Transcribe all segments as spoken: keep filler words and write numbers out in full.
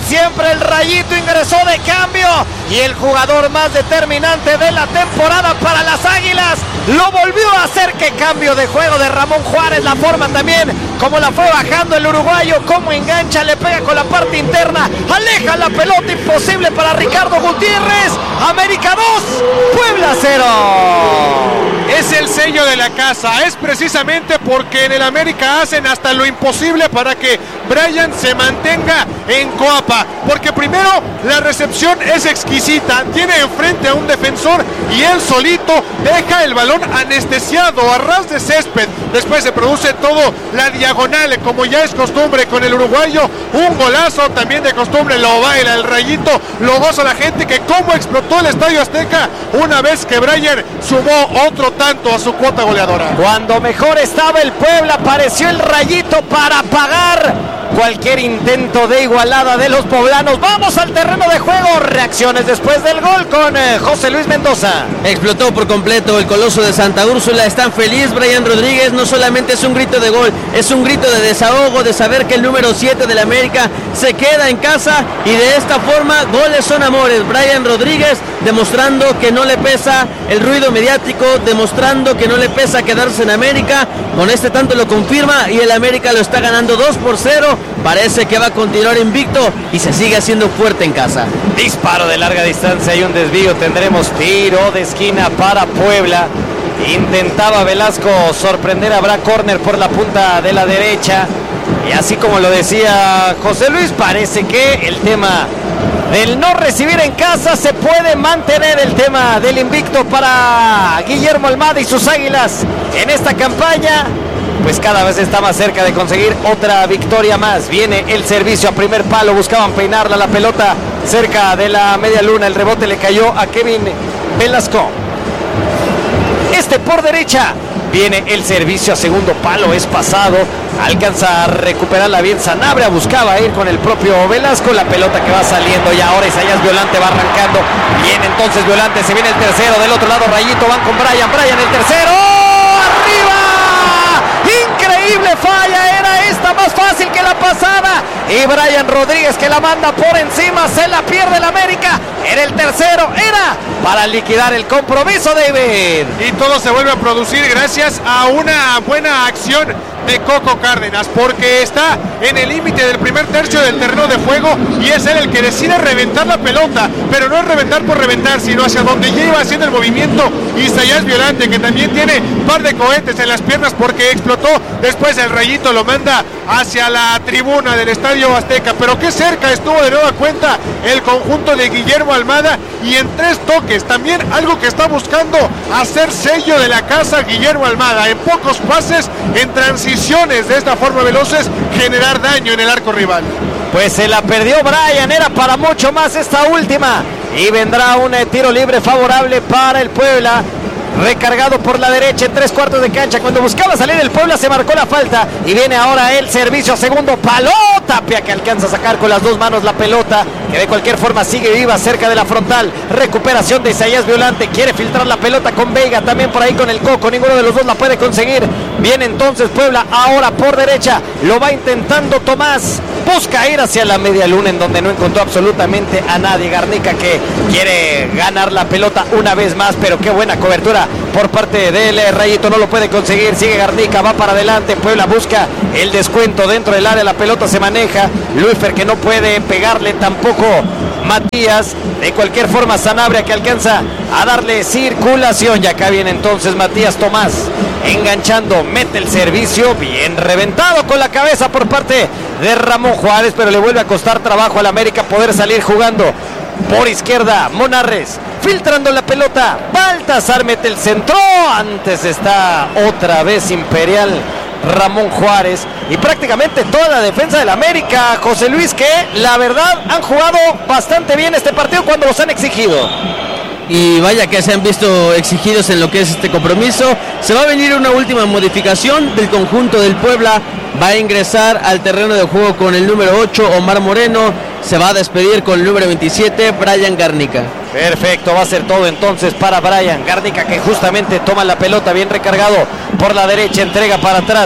siempre el Rayito ingresó de cambio y el jugador más determinante de la temporada para las Águilas lo volvió a hacer. Que cambio de juego de Ramón Juárez, la forma también como la fue bajando el uruguayo, como engancha, le pega con la parte interna, aleja la pelota, imposible para Ricardo Gutiérrez. América dos, Puebla cero. Es el sello de la casa, es precisamente porque en el América hacen hasta lo imposible para que Bryan se mantenga en Coapa, porque primero la recepción es exquisita, tiene enfrente a un defensor y él solito deja el balón anestesiado a ras de césped, después se produce todo la diagonal como ya es costumbre con el uruguayo, un golazo también de costumbre, lo baila el Rayito, lo goza la gente, que cómo explotó el Estadio Azteca una vez que Bryan sumó otro tanto a su cuota goleadora. Cuando mejor estaba el Puebla, apareció el Rayito para pagar cualquier intento de igualada de los poblanos. Vamos al terreno de juego, reacciones después del gol con eh, José Luis Mendoza. Explotó por completo el Coloso de Santa Úrsula, están feliz Bryan Rodríguez, no solamente es un grito de gol, es un grito de desahogo, de saber que el número siete de la América se queda en casa y de esta forma goles son amores. Bryan Rodríguez demostrando que no le pesa el ruido mediático, demostrando que no le pesa quedarse en América, con este tanto lo confirma y el América lo está ganando dos por cero, parece que va a continuar invicto y se sigue haciendo fuerte en casa. Disparo de larga distancia y un desvío, tendremos tiro de esquina para Puebla. Intentaba Velasco sorprender a Bra Corner por la punta de la derecha y así como lo decía José Luis, parece que el tema del no recibir en casa se puede mantener, el tema del invicto para Guillermo Almada y sus Águilas en esta campaña, pues cada vez está más cerca de conseguir otra victoria más. Viene el servicio a primer palo, buscaban peinarla, la pelota cerca de la media luna, el rebote le cayó a Kevin Velasco. Este por derecha, viene el servicio a segundo palo, es pasado, alcanza a recuperarla bien Sanabria, buscaba ir con el propio Velasco, la pelota que va saliendo y ahora Isaías Violante va arrancando, viene entonces Violante, se viene el tercero, del otro lado Rayito, van con Bryan, Bryan el tercero, ¡arriba! Increíble falla, era esta más fácil que la pasada y Bryan Rodríguez que la manda por encima, se la pierde el América, era el tercero, era para liquidar el compromiso, David. Y todo se vuelve a producir gracias a una buena acción de Coco Cárdenas, porque está en el límite del primer tercio del terreno de juego y es él el que decide reventar la pelota, pero no es reventar por reventar, sino hacia donde lleva haciendo el movimiento Isaías Violante, que también tiene un par de cohetes en las piernas porque explotó, después el Rayito lo manda hacia la tribuna del Estadio Azteca, pero qué cerca estuvo de nueva cuenta el conjunto de Guillermo Almada y en tres toques, también algo que está buscando hacer sello de la casa Guillermo Almada, en pocos pases, en transiciones de esta forma veloces, generar daño en el arco rival. Pues se la perdió Bryan, era para mucho más esta última y vendrá un eh, tiro libre favorable para el Puebla. Recargado por la derecha en tres cuartos de cancha. Cuando buscaba salir el Puebla se marcó la falta. Y viene ahora el servicio a segundo palo. Tapia que alcanza a sacar con las dos manos la pelota. Que de cualquier forma sigue viva cerca de la frontal. Recuperación de Isaías Violante. Quiere filtrar la pelota con Veiga. También por ahí con el Coco. Ninguno de los dos la puede conseguir. Viene entonces Puebla ahora por derecha. Lo va intentando Tomás. Busca ir hacia la media luna en donde no encontró absolutamente a nadie. Garnica que quiere ganar la pelota una vez más. Pero qué buena cobertura por parte del Rayito, no lo puede conseguir, sigue Garnica, va para adelante, Puebla busca el descuento dentro del área, la pelota se maneja, Luifer que no puede pegarle tampoco Matías, de cualquier forma Sanabria que alcanza a darle circulación y acá viene entonces Matías Tomás, enganchando, mete el servicio, bien reventado con la cabeza por parte de Ramón Juárez, pero le vuelve a costar trabajo al América poder salir jugando. Por izquierda, Monarres, filtrando la pelota, Baltasar mete el centro, antes está otra vez Imperial Ramón Juárez y prácticamente toda la defensa del América, José Luis, que la verdad han jugado bastante bien este partido cuando los han exigido. Y vaya que se han visto exigidos en lo que es este compromiso. Se va a venir una última modificación del conjunto del Puebla. Va a ingresar al terreno de juego con el número ocho, Omar Moreno. Se va a despedir con el número veintisiete, Bryan Garnica. Perfecto, va a ser todo entonces para Bryan Garnica, que justamente toma la pelota bien recargado por la derecha, entrega para atrás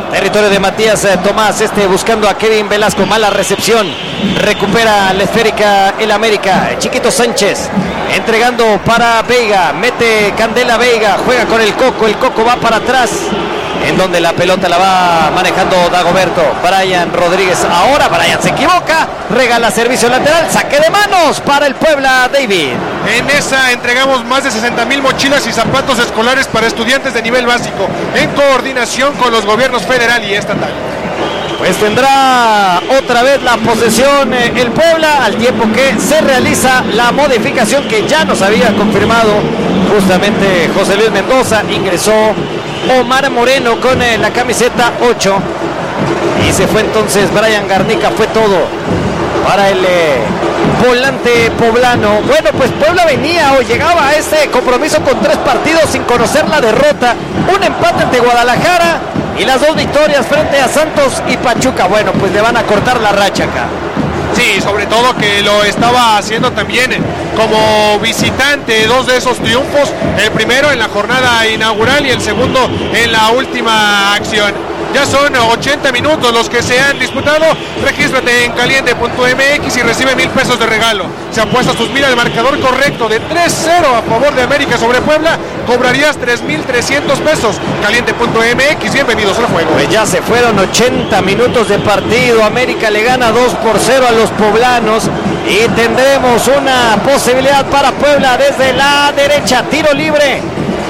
Territorio de Matías eh, Tomás, este buscando a Kevin Velasco, mala recepción. Recupera la esférica el América. Chiquito Sánchez entregando para Veiga, mete Candela Veiga, juega con el Coco, el Coco va para atrás, en donde la pelota la va manejando Dagoberto. Brian Rodríguez, ahora Brian se equivoca, regala servicio lateral, saque de manos para el Puebla, David. En esa entregamos más de sesenta mil mochilas y zapatos escolares para estudiantes de nivel básico, en coordinación con los gobiernos federal y estatal. Pues tendrá otra vez la posesión eh, el Puebla, al tiempo que se realiza la modificación que ya nos había confirmado justamente José Luis Mendoza. Ingresó Omar Moreno con eh, la camiseta ocho y se fue entonces Brian Garnica. Fue todo para el eh, volante poblano. Bueno, pues Puebla venía o llegaba a este compromiso con tres partidos sin conocer la derrota, un empate ante Guadalajara y las dos victorias frente a Santos y Pachuca. Bueno, pues le van a cortar la racha acá. Sí, sobre todo que lo estaba haciendo también como visitante, dos de esos triunfos, el primero en la jornada inaugural y el segundo en la última acción. Ya son ochenta minutos los que se han disputado. Regístrate en caliente punto m x y recibe mil pesos de regalo. Se apuesta sus mil al marcador correcto de tres cero a favor de América sobre Puebla, cobrarías tres mil trescientos pesos. caliente punto m x, bienvenidos al juego. Pues ya se fueron ochenta minutos de partido. América le gana dos por cero a los poblanos y tendremos una posibilidad para Puebla desde la derecha. Tiro libre.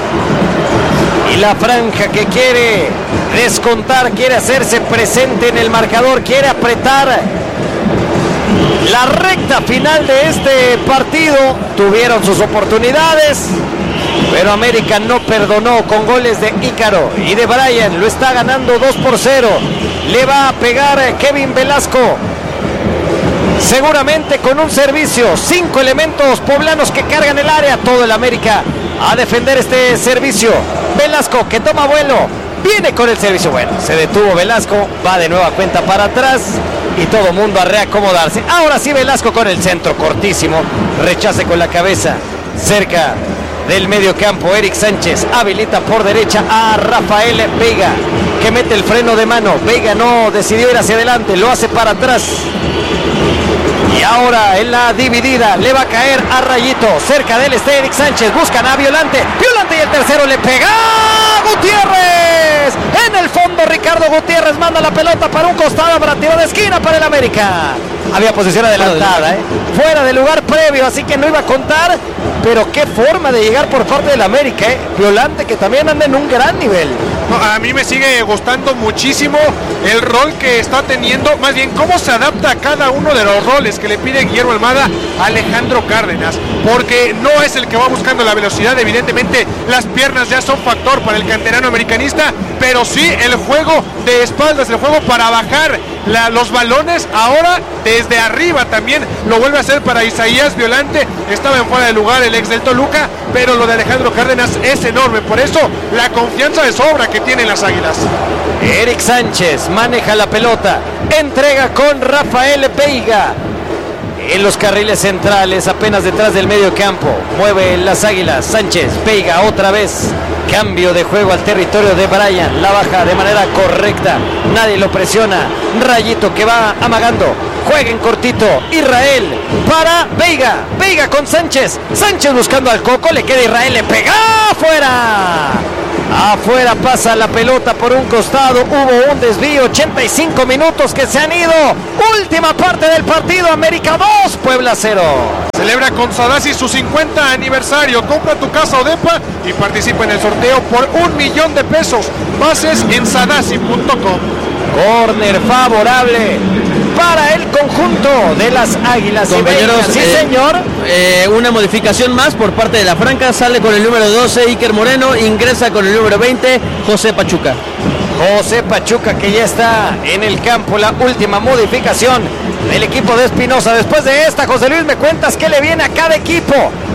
Y la franja que quiere descontar, quiere hacerse presente en el marcador, quiere apretar la recta final de este partido. Tuvieron sus oportunidades, pero América no perdonó con goles de Ícaro y de Brian. Lo está ganando dos por cero. Le va a pegar Kevin Velasco, seguramente con un servicio. Cinco elementos poblanos que cargan el área. Todo el América a defender este servicio. Velasco que toma vuelo, viene con el servicio. Bueno, se detuvo Velasco, va de nueva cuenta para atrás y todo mundo a reacomodarse. Ahora sí Velasco con el centro cortísimo, rechace con la cabeza cerca del medio campo. Eric Sánchez habilita por derecha a Rafael Veiga, que mete el freno de mano. Veiga no decidió ir hacia adelante, lo hace para atrás. Y ahora en la dividida le va a caer a Rayito. Cerca de él está Eric Sánchez. Buscan a Violante. Violante y el tercero le pega ¡Ah! Gutiérrez. En el fondo Ricardo Gutiérrez manda la pelota para un costado, para tiro de esquina para el América. Había posición adelantada, ¿eh? Fuera de lugar previo, así que no iba a contar. Pero qué forma de llegar por parte del América, ¿eh? Violante, que también anda en un gran nivel. No, a mí me sigue gustando muchísimo el rol que está teniendo, más bien cómo se adapta a cada uno de los roles que le pide Guillermo Almada a Alejandro Cárdenas, porque no es el que va buscando la velocidad. Evidentemente las piernas ya son factor para el canterano americanista, pero sí el juego de espaldas, el juego para bajar la, los balones. Ahora desde arriba también lo vuelve a hacer para Isaías Violante. Estaba en fuera de lugar el ex del Toluca, pero lo de Alejandro Cárdenas es enorme. Por eso la confianza de sobra que tienen las Águilas. Eric Sánchez maneja la pelota, entrega con Rafael Veiga en los carriles centrales, apenas detrás del medio campo. Mueve las Águilas. Sánchez, Veiga otra vez. Cambio de juego al territorio de Brian. La baja de manera correcta. Nadie lo presiona. Rayito que va amagando. Juega en cortito. Israel para Veiga. Veiga con Sánchez. Sánchez buscando al Coco. Le queda Israel. Le pega afuera. Afuera pasa la pelota por un costado. Hubo un desvío. ochenta y cinco minutos que se han ido. Última parte del partido. América dos, Puebla cero. Celebra con Sadasi su cincuenta aniversario. Compra tu casa o depa y participa en el sorteo por un millón de pesos. Bases en sadasi punto com. Corner favorable para el conjunto de las Águilas. Compañeros, sí eh, señor. Eh, una modificación más por parte de la Franca. Sale con el número doce Iker Moreno, ingresa con el número veinte José Pachuca. José Pachuca, que ya está en el campo. La última modificación del equipo de Espinosa. Después de esta, José Luis, me cuentas qué le viene a cada equipo.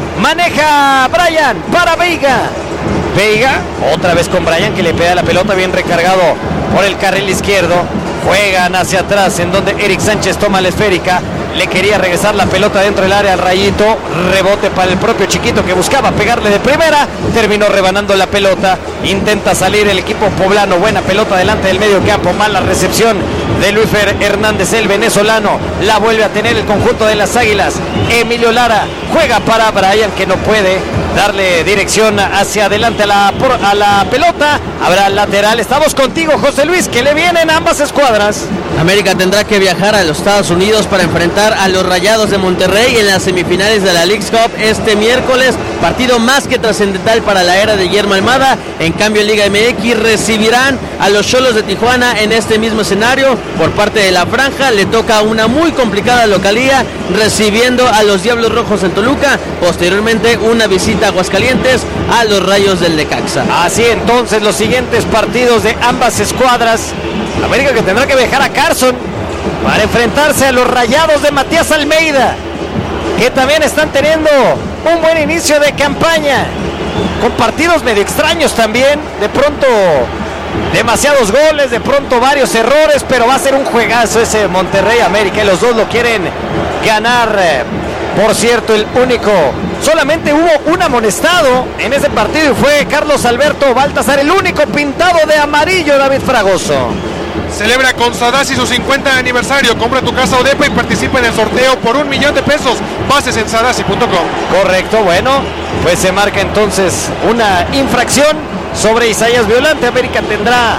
Maneja Brian para Veiga. Veiga, otra vez con Brian, que le pega la pelota, bien recargado por el carril izquierdo. Juegan hacia atrás, en donde Eric Sánchez toma la esférica. le quería regresar la pelota dentro del área al Rayito, rebote para el propio Chiquito que buscaba pegarle de primera, terminó rebanando la pelota, intenta salir el equipo poblano, buena pelota delante del medio campo, mala recepción de Luis Fer Hernández, el venezolano, la vuelve a tener el conjunto de las Águilas, Emilio Lara juega para Brian que no puede darle dirección hacia adelante a la, a la pelota, habrá lateral, estamos contigo José Luis, que le vienen ambas escuadras. América tendrá que viajar a los Estados Unidos para enfrentar a los Rayados de Monterrey en las semifinales de la Leagues Cup este miércoles, partido más que trascendental para la era de Guillermo Almada. En cambio en Liga M X recibirán a los Xolos de Tijuana en este mismo escenario. Por parte de la franja le toca una muy complicada localía recibiendo a los Diablos Rojos en Toluca, posteriormente una visita a Aguascalientes a los Rayos del Necaxa. Así entonces los siguientes partidos de ambas escuadras. América que tendrá que viajar a Carson para enfrentarse a los Rayados de Matías Almeida, que también están teniendo un buen inicio de campaña, con partidos medio extraños también, de pronto demasiados goles, de pronto varios errores, pero va a ser un juegazo ese Monterrey América, y los dos lo quieren ganar. Por cierto, el único, solamente hubo un amonestado en ese partido y fue Carlos Alberto Baltasar, el único pintado de amarillo, David Fragoso. Celebra con Sadasi su cincuenta aniversario. Compra tu casa Odepa y participa en el sorteo por un millón de pesos. Bases en sadasi punto com. Correcto, bueno, pues se marca entonces una infracción sobre Isaías Violante. América tendrá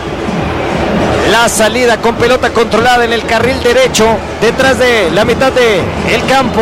la salida con pelota controlada en el carril derecho, detrás de la mitad del campo.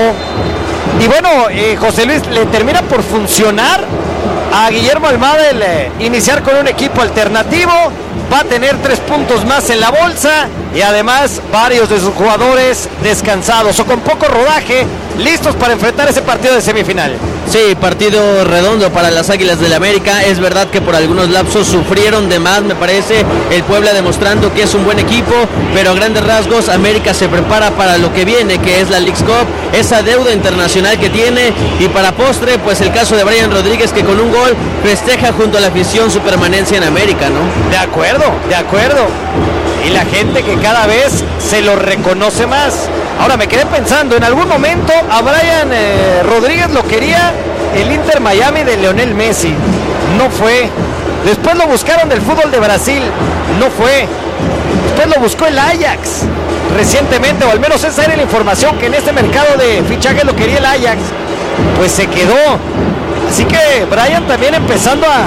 Y bueno, eh, José Luis, le termina por funcionar a Guillermo Almada el eh, iniciar con un equipo alternativo. Va a tener tres puntos más en la bolsa y además varios de sus jugadores descansados o con poco rodaje, listos para enfrentar ese partido de semifinal. Sí, partido redondo para las Águilas del América. Es verdad que por algunos lapsos sufrieron de más, me parece, el Puebla demostrando que es un buen equipo, pero a grandes rasgos América se prepara para lo que viene, que es la Leagues Cup, esa deuda internacional que tiene, y para postre, pues el caso de Brian Rodríguez, que con un gol festeja junto a la afición su permanencia en América, ¿no? De acuerdo, de acuerdo. Y la gente que cada vez se lo reconoce más. Ahora me quedé pensando, en algún momento a Brian eh, Rodríguez lo quería el Inter Miami de Lionel Messi, no fue. Después lo buscaron del fútbol de Brasil, no fue. Después lo buscó el Ajax recientemente, o al menos esa era la información, que en este mercado de fichajes lo quería el Ajax. Pues se quedó. Así que Brian también empezando a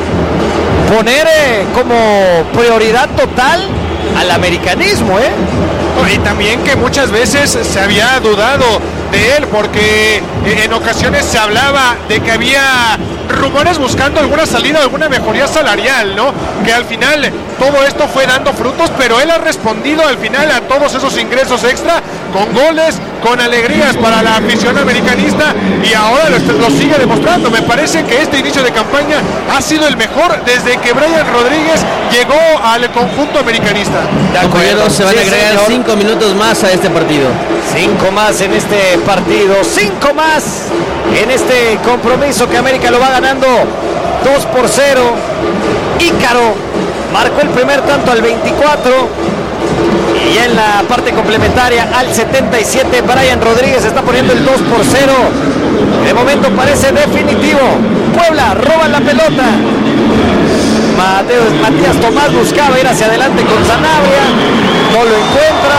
poner eh, como prioridad total al americanismo, ¿eh? Y también que muchas veces se había dudado de él, porque en ocasiones se hablaba de que había rumores buscando alguna salida, alguna mejoría salarial, ¿no? Que al final todo esto fue dando frutos, pero él ha respondido al final a todos esos ingresos extra con goles, con alegrías para la afición americanista, y ahora lo, lo sigue demostrando. Me parece que este inicio de campaña ha sido el mejor desde que Brian Rodríguez llegó al conjunto americanista. De acuerdo, se van a agregar señor. cinco minutos más a este partido. Cinco más en este partido, cinco más en este compromiso que América lo va ganando dos por cero. Ícaro marcó el primer tanto al veinticuatro y en la parte complementaria al setenta y siete Brian Rodríguez está poniendo el dos por cero. De momento parece definitivo. Puebla roba la pelota. Mateo, Matías Tomás buscaba ir hacia adelante con Sanabria, no lo encuentra.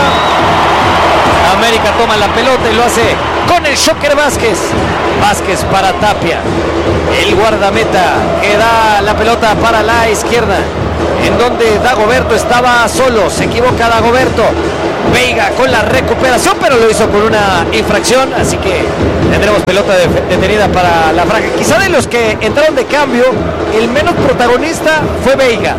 América toma la pelota y lo hace con el Shocker Vázquez. Vázquez para Tapia, el guardameta que da la pelota para la izquierda, en donde Dagoberto estaba solo, se equivoca Dagoberto. Veiga con la recuperación, pero lo hizo con una infracción, así que tendremos pelota de, detenida para la franja. Quizá de los que entraron de cambio, el menos protagonista fue Veiga.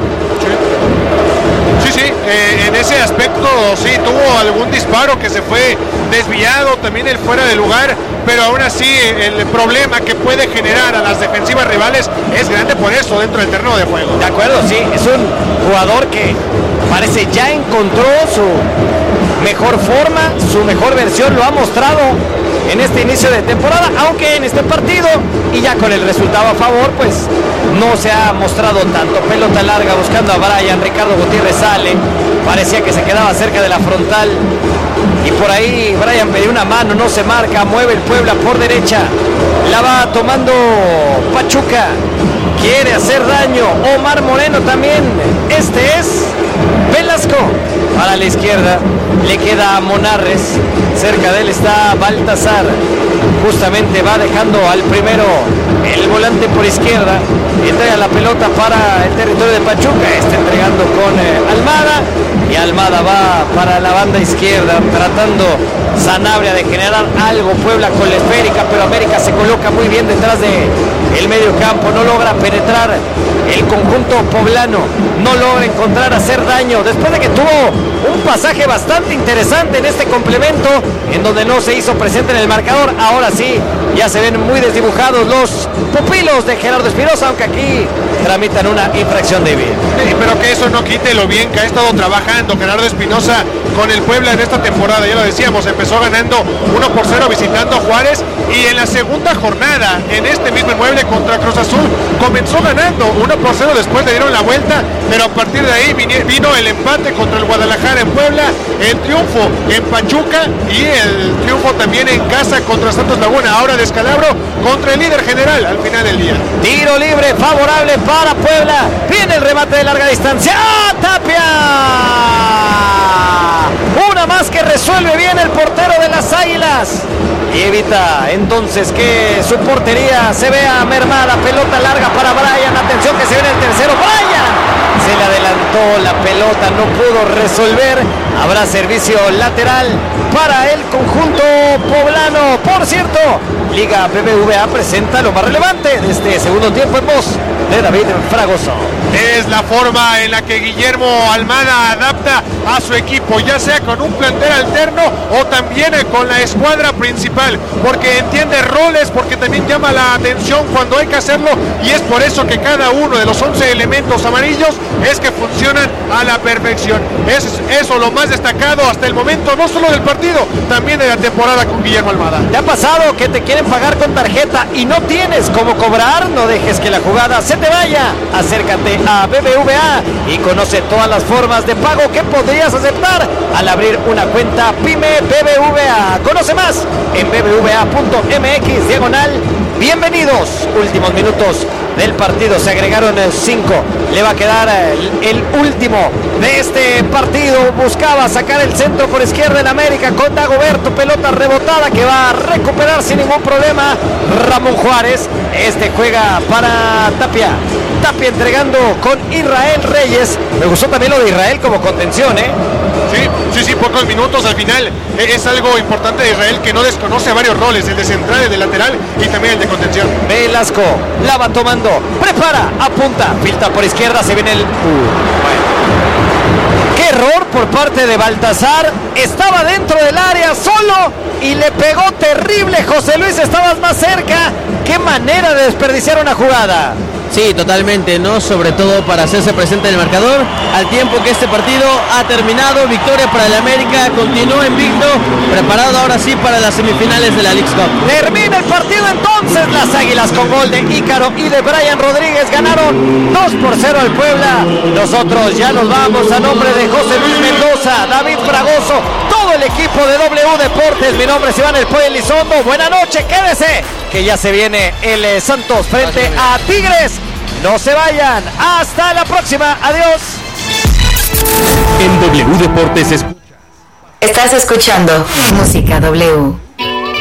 Sí, sí, eh, en ese aspecto sí tuvo algún disparo que se fue desviado, también el fuera de lugar, pero aún así el problema que puede generar a las defensivas rivales es grande, por eso dentro del terreno de juego. De acuerdo, sí, es un jugador que parece ya encontró su mejor forma, su mejor versión, lo ha mostrado en este inicio de temporada, aunque en este partido y ya con el resultado a favor, pues no se ha mostrado tanto. Pelota larga buscando a Brian, Ricardo Gutiérrez sale, parecía que se quedaba cerca de la frontal y por ahí Brian pidió una mano, no se marca, mueve el Puebla por derecha, la va tomando Pachuca, quiere hacer daño, Omar Moreno también, este es Velasco, para la izquierda le queda a Monarres, cerca de él está Baltasar, justamente va dejando al primero el volante por izquierda, entrega la pelota para el territorio de Pachuca, está entregando con eh, Almada, y Almada va para la banda izquierda, tratando Sanabria de generar algo, Puebla con la esférica, pero América se coloca muy bien detrás de el medio campo, no logra penetrar el conjunto poblano, no logra encontrar hacer daño, después de que tuvo un pasaje bastante interesante en este complemento, en donde no se hizo presente en el marcador, ahora sí, ya se ven muy desdibujados los pupilos de Gerardo Espinosa, aunque aquí tramitan una infracción de vida. Sí, pero que eso no quite lo bien que ha estado trabajando Gerardo Espinosa con el Puebla en esta temporada, ya lo decíamos, empezó ganando uno por cero visitando Juárez, y en la segunda jornada, en este mismo inmueble contra Cruz Azul, comenzó ganando uno por cero, después le dieron la vuelta, pero a partir de ahí vino el empate contra el Guadalajara en Puebla, el triunfo en Pachuca y el triunfo también en casa contra Santos Laguna, ahora descalabro contra el líder general al final del día. Tiro libre favorable para Puebla, viene el remate de larga distancia, ¡ah, Tapia! Una más que resuelve bien el portero de las Águilas y evita entonces que su portería se vea mermada. Pelota larga para Brian, atención que se viene el tercero, Brian se le adelantó la pelota, no pudo resolver, habrá servicio lateral para el conjunto poblano. Por cierto, Liga B B V A presenta lo más relevante de este segundo tiempo en voz de David Fragoso. Es la forma en la que Guillermo Almada adapta a su equipo, ya sea con un plantel alterno o también con la escuadra principal, porque entiende roles, porque también llama la atención cuando hay que hacerlo, y es por eso que cada uno de los once elementos amarillos es que funcionan a la perfección. Es eso lo más destacado hasta el momento, no solo del partido, también de la temporada con Guillermo Almada. ¿Te ha pasado que te quieren pagar con tarjeta y no tienes cómo cobrar? No dejes que la jugada se te vaya. Acércate a B B V A y conoce todas las formas de pago que podrías aceptar al abrir una cuenta Pyme B B V A. Conoce más en b b v a punto m x diagonal bienvenidos. Últimos minutos del partido, se agregaron cinco, le va a quedar el, el último de este partido. Buscaba sacar el centro por izquierda en América con Dagoberto, pelota rebotada que va a recuperar sin ningún problema Ramón Juárez. Este juega para Tapia, Tapia entregando con Israel Reyes. Me gustó también lo de Israel como contención, ¿eh? Sí, sí, sí, pocos minutos al final. Es algo importante de Israel, que no desconoce varios roles, el de central, el de lateral y también el de contención. Velasco la va tomando, prepara, apunta, filtra por izquierda, se viene el... Uh, bueno. Qué error por parte de Baltasar, estaba dentro del área solo y le pegó terrible. José Luis, estabas más cerca, qué manera de desperdiciar una jugada. Sí, totalmente, ¿no? Sobre todo para hacerse presente en el marcador, al tiempo que este partido ha terminado. Victoria para el América, continúa invicto, preparado ahora sí para las semifinales de la Leagues Cup. Termina el partido entonces, las Águilas con gol de Ícaro y de Brian Rodríguez ganaron dos por cero al Puebla. Nosotros ya nos vamos a nombre de José Luis Mendoza, David Fragoso, todo el equipo de W Deportes. Mi nombre es Iván El Pollo Elizondo, buena noche, quédese, que ya se viene el eh, Santos frente a Tigres. No se vayan, hasta la próxima, adiós. En W Deportes escucha. Estás escuchando Música W.